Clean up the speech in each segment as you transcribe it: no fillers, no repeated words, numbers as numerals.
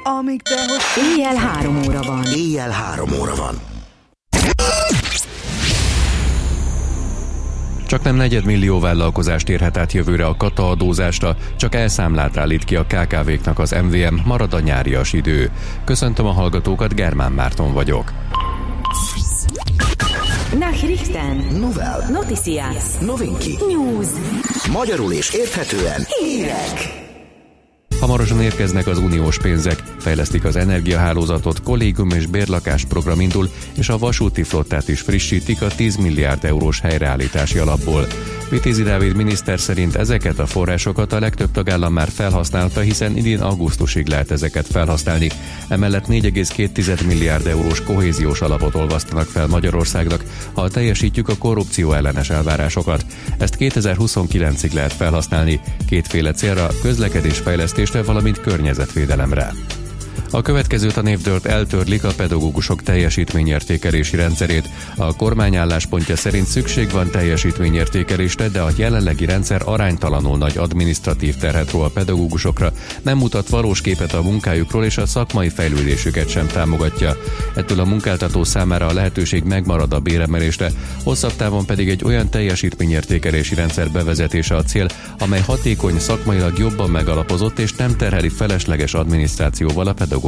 amíg te Éjjel 3 óra van. Éjjel 3 óra van. Csak nem 4 millió vállalkozást érhet át jövőre a kata adózásra, csak elszámlát állít ki a KKV-knak az MVM, marad a nyárias idő. Köszöntöm a hallgatókat, Germán Márton vagyok. Nachrichten. Novel. Noticias. Novinki. News. Magyarul és érthetően. Hírek. Hamarosan érkeznek az uniós pénzek, fejlesztik az energiahálózatot, kollégium és bérlakás program indul, és a vasúti flottát is frissítik a 10 milliárd eurós helyreállítási alapból. Vitézi Dávid miniszter szerint ezeket a forrásokat a legtöbb tagállam már felhasználta, hiszen idén augusztusig lehet ezeket felhasználni. Emellett 4,2 milliárd eurós kohéziós alapot olvasztanak fel Magyarországnak, ha teljesítjük a korrupció ellenes elvárásokat. Ezt 2029-ig lehet felhasználni, kétféle célra, közlekedésfejlesztésre, valamint környezetvédelemre. A következő tanévdőt eltörlik a pedagógusok teljesítményértékelési rendszerét. A kormány álláspontja szerint szükség van teljesítményértékelésre, de a jelenlegi rendszer aránytalanul nagy adminisztratív terhet ró a pedagógusokra, nem mutat valós képet a munkájukról és a szakmai fejlődésüket sem támogatja. Ettől a munkáltató számára a lehetőség megmarad a béremelésre, hosszabb távon pedig egy olyan teljesítményértékelési rendszer bevezetése a cél, amely hatékony, szakmailag jobban megalapozott és nem terheli felesleges adminisztrációval a pedagógusokat.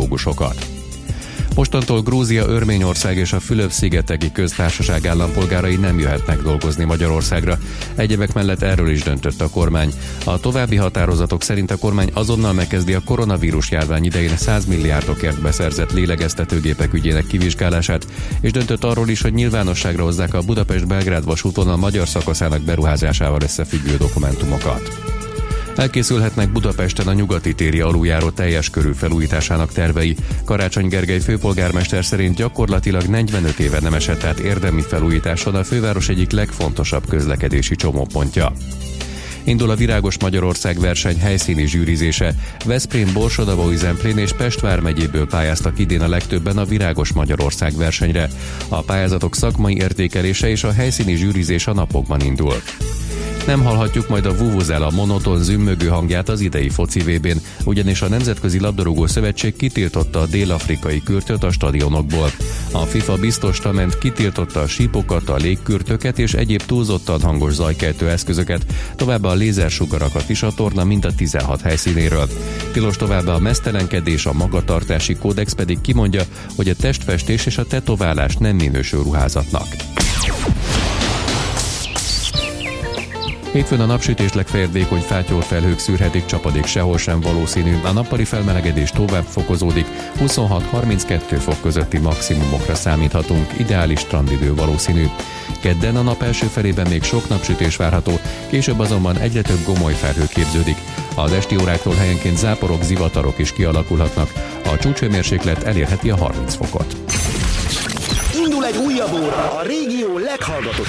Mostantól Grúzia, Örményország és a Fülöp-szigeteki köztársaság állampolgárai nem jöhetnek dolgozni Magyarországra. Egyebek mellett erről is döntött a kormány. A további határozatok szerint a kormány azonnal megkezdi a koronavírus járvány idején 100 milliárdokért beszerzett lélegeztetőgépek ügyének kivizsgálását, és döntött arról is, hogy nyilvánosságra hozzák a Budapest-Belgrád vasútvonal magyar szakaszának beruházásával összefüggő dokumentumokat. Elkészülhetnek Budapesten a Nyugati téri aluljáró teljes körű felújításának tervei. Karácsony Gergely főpolgármester szerint gyakorlatilag 45 éve nem esett át érdemi felújításon a főváros egyik legfontosabb közlekedési csomópontja. Indul a Virágos Magyarország verseny helyszíni zsűrizése. Veszprém, Borsod-Abaúj-Zemplén és Pest vármegyéből pályáztak idén a legtöbben a Virágos Magyarország versenyre. A pályázatok szakmai értékelése és a helyszíni zsűrizés a napokban indul. Nem hallhatjuk majd a vuvuzela monoton zümmögő hangját az idei foci VB-n, ugyanis a Nemzetközi Labdarúgó Szövetség kitiltotta a dél-afrikai kürtöt a stadionokból. A FIFA biztosement kitiltotta a sípokat, a légkürtöket és egyéb túlzottan hangos zajkeltő eszközöket, továbbá a lézersugarakat is a torna mind a 16 helyszínéről. Tilos továbbá a meztelenkedés, a magatartási kódex pedig kimondja, hogy a testfestés és a tetoválás nem minősül ruházatnak. Hétfőn a napsütés legfeljebb vékony fátyolfelhők szűrhetik, csapadék sehol sem valószínű, a nappali felmelegedés tovább fokozódik, 26-32 fok közötti maximumokra számíthatunk, ideális strandidő valószínű. Kedden a nap első felében még sok napsütés várható, később azonban egyre több gomoly felhő képződik. Az esti óráktól helyenként záporok, zivatarok is kialakulhatnak, a csúcshőmérséklet elérheti a 30 fokot. Indul egy újabb óra a régió leghallgatottabb